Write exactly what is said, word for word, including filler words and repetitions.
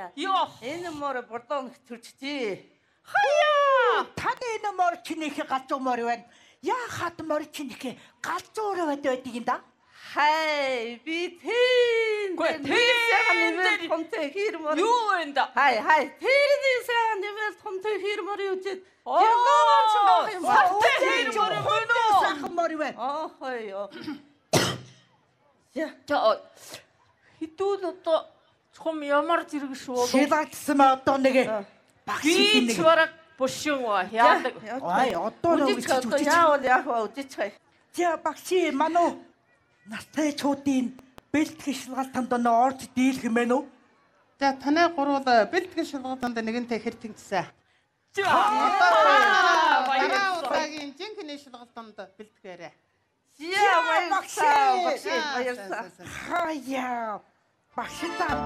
Йоо. Энэ мөр бордон төрчжээ. Хаяа. Таны энэ мөр чинийхээ галзуу мөр байна. Яахад мөр чинийхээ галзуу өрөөд байдаг юм да? Хай би тэн. Гүй, Нэг тэн сайхан дээр- нэмэл томтой хэр мөр. Юу вэ да? Хай хай тэрний сайхан нэмэл томтой хэр мөр үжид. Оо, сахтай хэр мөр юм уу? Сайхан мөр байна. Аа хаяа. Я За хитүүл одоо чум ямар зэрэг шүү. Шилагдсан одоо нэг багш Би нэг. ч бараг бушин ва яадаг. Ай одоо нэг үжиж одоо яавал яах вэ үжиж хай. За багш мануу настай чуудын бэлтгэх шалгалтанд нөө орж дийлэх юм байна уу? За танай гурвал бэлтгэл шалгалтанд нэгэнтэй хэр тэнцсэн. За. Дараа удаагийн жинхэнэ шалгалтанд бэлтгээрэй. Я баярлалаа. багш. Баярлалаа. Хаяа багш та